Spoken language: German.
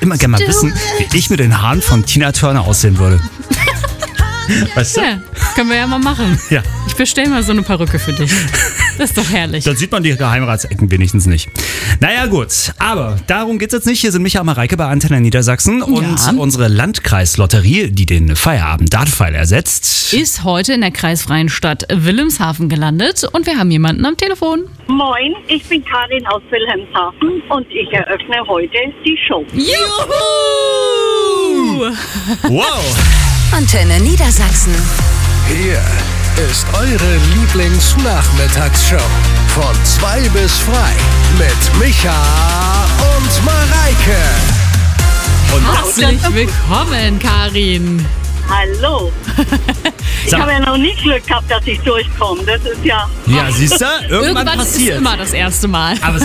immer gerne mal wissen, wie ich mit den Haaren von Tina Turner aussehen würde. Weißt du? Ja, können wir ja mal machen. Ja. Ich bestelle mal so eine Perücke für dich. Das ist doch herrlich. Dann sieht man die Geheimratsecken wenigstens nicht. Naja gut, aber darum geht's jetzt nicht. Hier sind Micha und Mareike bei Antenne Niedersachsen und unsere Landkreislotterie, die den Feierabend-Dartpfeil ersetzt, ist heute in der kreisfreien Stadt Wilhelmshaven gelandet und wir haben jemanden am Telefon. Moin, ich bin Karin aus Wilhelmshaven und ich eröffne heute die Show. Juhu! wow! Antenne Niedersachsen. Hier ist eure Lieblingsnachmittagsshow. Von 2 bis 2 mit Micha und Mareike. Und Herzlich willkommen, Karin. Hallo. Ich habe ja noch nie Glück gehabt, dass ich durchkomme. Das ist ja... ja, siehst du, irgendwann Irgendwann ist passiert. immer das erste Mal. Aber